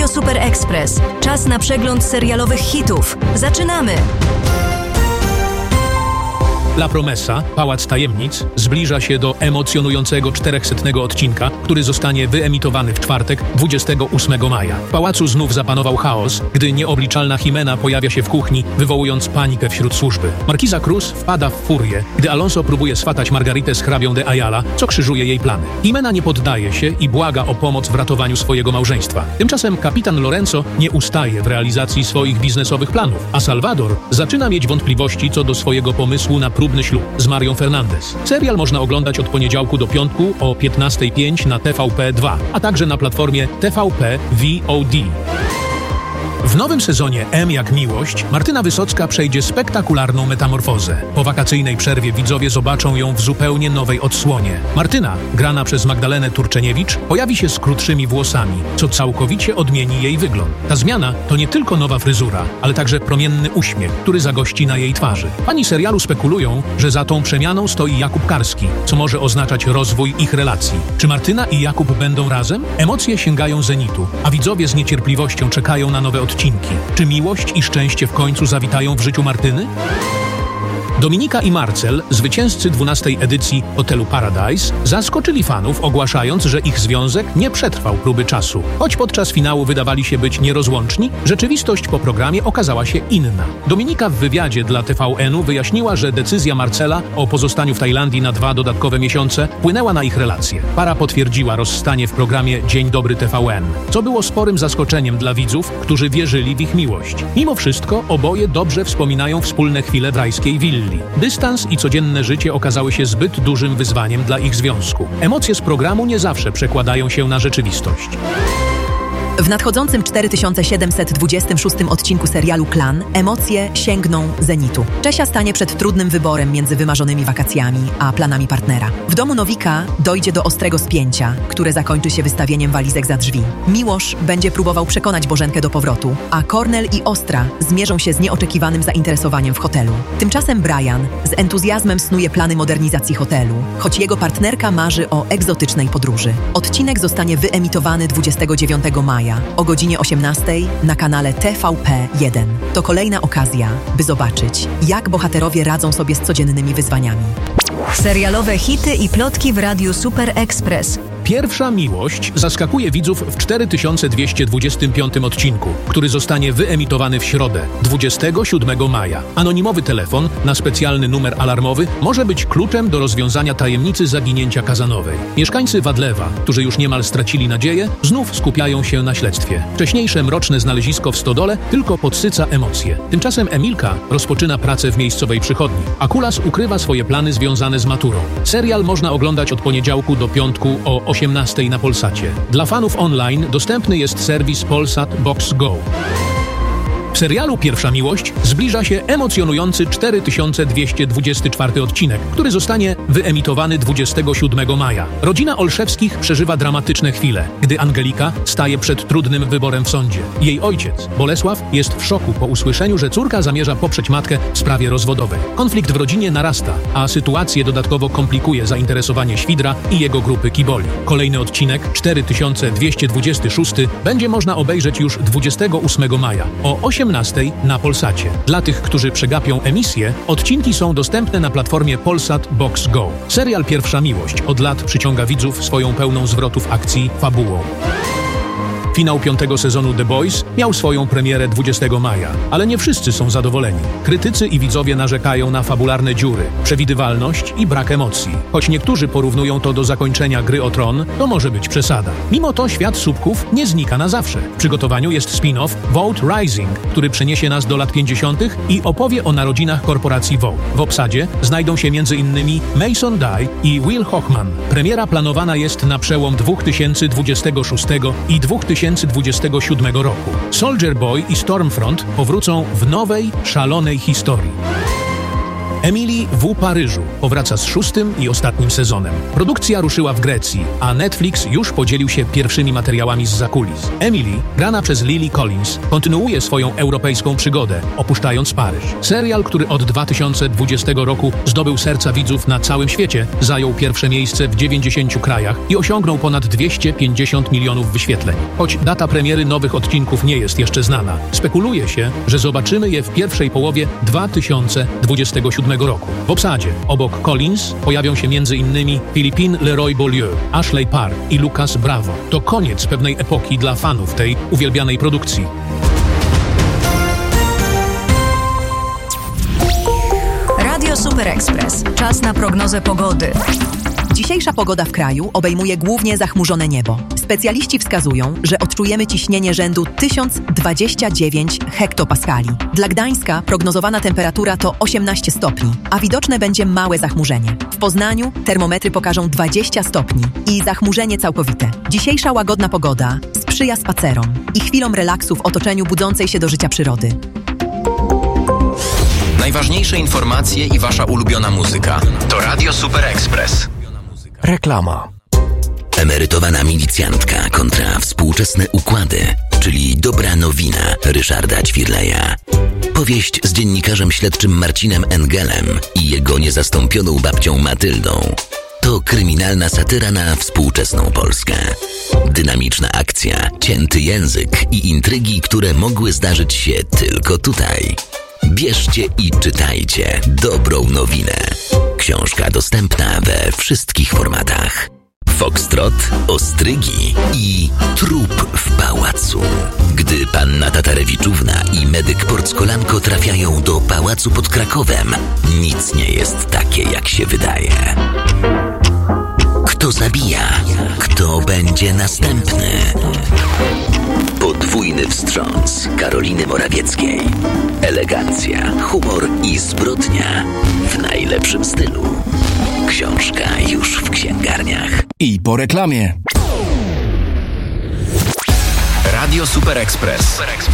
Radio Super Express. Czas na przegląd serialowych hitów. Zaczynamy! La Promesa, Pałac Tajemnic, zbliża się do emocjonującego 400. odcinka, który zostanie wyemitowany w czwartek, 28 maja. W pałacu znów zapanował chaos, gdy nieobliczalna Jimena pojawia się w kuchni, wywołując panikę wśród służby. Markiza Cruz wpada w furię, gdy Alonso próbuje swatać Margaritę z hrabią de Ayala, co krzyżuje jej plany. Jimena nie poddaje się i błaga o pomoc w ratowaniu swojego małżeństwa. Tymczasem kapitan Lorenzo nie ustaje w realizacji swoich biznesowych planów, a Salvador zaczyna mieć wątpliwości co do swojego pomysłu na próbny ślub z Marią Fernandez. Serial można oglądać od poniedziałku do piątku o 15:05 na TVP2, a także na platformie TVP VOD. W nowym sezonie M jak miłość Martyna Wysocka przejdzie spektakularną metamorfozę. Po wakacyjnej przerwie widzowie zobaczą ją w zupełnie nowej odsłonie. Martyna, grana przez Magdalenę Turczeniewicz, pojawi się z krótszymi włosami, co całkowicie odmieni jej wygląd. Ta zmiana to nie tylko nowa fryzura, ale także promienny uśmiech, który zagości na jej twarzy. Fani serialu spekulują, że za tą przemianą stoi Jakub Karski, co może oznaczać rozwój ich relacji. Czy Martyna i Jakub będą razem? Emocje sięgają zenitu, a widzowie z niecierpliwością czekają na nowe odcinki. Czy miłość i szczęście w końcu zawitają w życiu Martyny? Dominika i Marcel, zwycięzcy 12. edycji Hotelu Paradise, zaskoczyli fanów, ogłaszając, że ich związek nie przetrwał próby czasu. Choć podczas finału wydawali się być nierozłączni, rzeczywistość po programie okazała się inna. Dominika w wywiadzie dla TVN-u wyjaśniła, że decyzja Marcela o pozostaniu w Tajlandii na 2 dodatkowe miesiące wpłynęła na ich relacje. Para potwierdziła rozstanie w programie Dzień Dobry TVN, co było sporym zaskoczeniem dla widzów, którzy wierzyli w ich miłość. Mimo wszystko oboje dobrze wspominają wspólne chwile w rajskiej willi. Dystans i codzienne życie okazały się zbyt dużym wyzwaniem dla ich związku. Emocje z programu nie zawsze przekładają się na rzeczywistość. W nadchodzącym 4726 odcinku serialu Klan emocje sięgną zenitu. Czesia stanie przed trudnym wyborem między wymarzonymi wakacjami a planami partnera. W domu Nowika dojdzie do ostrego spięcia, które zakończy się wystawieniem walizek za drzwi. Miłosz będzie próbował przekonać Bożenkę do powrotu, a Kornel i Ostra zmierzą się z nieoczekiwanym zainteresowaniem w hotelu. Tymczasem Brian z entuzjazmem snuje plany modernizacji hotelu, choć jego partnerka marzy o egzotycznej podróży. Odcinek zostanie wyemitowany 29 maja o godzinie 18:00 na kanale TVP1. To kolejna okazja, by zobaczyć, jak bohaterowie radzą sobie z codziennymi wyzwaniami. Serialowe hity i plotki w Radiu Super Express. Pierwsza miłość zaskakuje widzów w 4225 odcinku, który zostanie wyemitowany w środę, 27 maja. Anonimowy telefon na specjalny numer alarmowy może być kluczem do rozwiązania tajemnicy zaginięcia Kazanowej. Mieszkańcy Wadlewa, którzy już niemal stracili nadzieję, znów skupiają się na śledztwie. Wcześniejsze mroczne znalezisko w stodole tylko podsyca emocje. Tymczasem Emilka rozpoczyna pracę w miejscowej przychodni, a Kulas ukrywa swoje plany związane z maturą. Serial można oglądać od poniedziałku do piątku o 18:00 na Polsacie. Dla fanów online dostępny jest serwis Polsat Box Go. W serialu Pierwsza miłość zbliża się emocjonujący 4224 odcinek, który zostanie wyemitowany 27 maja. Rodzina Olszewskich przeżywa dramatyczne chwile, gdy Angelika staje przed trudnym wyborem w sądzie. Jej ojciec, Bolesław, jest w szoku po usłyszeniu, że córka zamierza poprzeć matkę w sprawie rozwodowej. Konflikt w rodzinie narasta, a sytuację dodatkowo komplikuje zainteresowanie Świdra i jego grupy kiboli. Kolejny odcinek, 4226, będzie można obejrzeć już 28 maja o 18:00 na Polsacie. Dla tych, którzy przegapią emisję, odcinki są dostępne na platformie Polsat Box Go. Serial Pierwsza miłość od lat przyciąga widzów swoją pełną zwrotów akcji fabułą. Finał 5. sezonu The Boys miał swoją premierę 20 maja, ale nie wszyscy są zadowoleni. Krytycy i widzowie narzekają na fabularne dziury, przewidywalność i brak emocji. Choć niektórzy porównują to do zakończenia Gry o Tron, to może być przesada. Mimo to świat słupków nie znika na zawsze. W przygotowaniu jest spin-off Vote Rising, który przeniesie nas do lat 50. i opowie o narodzinach korporacji Vote. W obsadzie znajdą się m.in. Mason Dye i Will Hochman. Premiera planowana jest na przełom 2026 i 2027 roku. Soldier Boy i Stormfront powrócą w nowej, szalonej historii. Emily w Paryżu powraca z 6. i ostatnim sezonem. Produkcja ruszyła w Grecji, a Netflix już podzielił się pierwszymi materiałami z zakulis. Emily, grana przez Lily Collins, kontynuuje swoją europejską przygodę, opuszczając Paryż. Serial, który od 2020 roku zdobył serca widzów na całym świecie, zajął pierwsze miejsce w 90 krajach i osiągnął ponad 250 milionów wyświetleń. Choć data premiery nowych odcinków nie jest jeszcze znana, spekuluje się, że zobaczymy je w pierwszej połowie 2027 roku. W obsadzie obok Collins pojawią się m.in. Philippine Leroy-Beaulieu, Ashley Park i Lucas Bravo. To koniec pewnej epoki dla fanów tej uwielbianej produkcji. Radio Super Express. Czas na prognozę pogody. Dzisiejsza pogoda w kraju obejmuje głównie zachmurzone niebo. Specjaliści wskazują, że odczujemy ciśnienie rzędu 1029 hektopaskali. Dla Gdańska prognozowana temperatura to 18 stopni, a widoczne będzie małe zachmurzenie. W Poznaniu termometry pokażą 20 stopni i zachmurzenie całkowite. Dzisiejsza łagodna pogoda sprzyja spacerom i chwilom relaksu w otoczeniu budzącej się do życia przyrody. Najważniejsze informacje i wasza ulubiona muzyka. To Radio Super Express. Reklama. Emerytowana milicjantka kontra współczesne układy, czyli dobra nowina Ryszarda Ćwirleja. Powieść z dziennikarzem śledczym Marcinem Engelem i jego niezastąpioną babcią Matyldą. To kryminalna satyra na współczesną Polskę. Dynamiczna akcja, cięty język i intrygi, które mogły zdarzyć się tylko tutaj. Bierzcie i czytajcie dobrą nowinę. Książka dostępna we wszystkich formatach. Foxtrot, ostrygi i trup w pałacu. Gdy panna Tatarewiczówna i medyk Porckolanko trafiają do pałacu pod Krakowem, nic nie jest takie, jak się wydaje. Kto zabija? Kto będzie następny? Podwójny wstrząs Karoliny Morawieckiej. Elegancja, humor i zbrodnia w najlepszym stylu. Książka już w księgarniach. I po reklamie. Radio Super Express.